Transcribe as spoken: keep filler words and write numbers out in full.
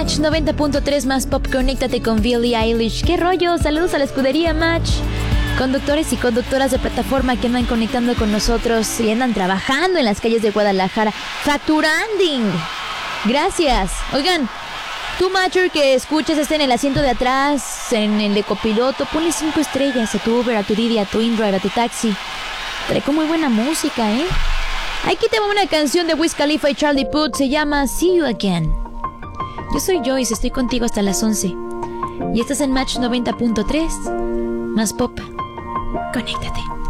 Match noventa punto tres más pop, conéctate con Billie Eilish. ¿Qué rollo? Saludos a la escudería Match. Conductores y conductoras de plataforma que andan conectando con nosotros y andan trabajando en las calles de Guadalajara, facturanding. Gracias. Oigan, tú, Matcher, que escuchas este en el asiento de atrás, en el de copiloto, ponle cinco estrellas a tu Uber, a tu Didi, a tu InDrive, a tu taxi. Trae muy buena música, ¿eh? Aquí te va una canción de Wiz Khalifa y Charlie Puth, se llama See You Again. Yo soy Joyce, estoy contigo hasta las once. Y estás en Match noventa punto tres, más pop. Conéctate.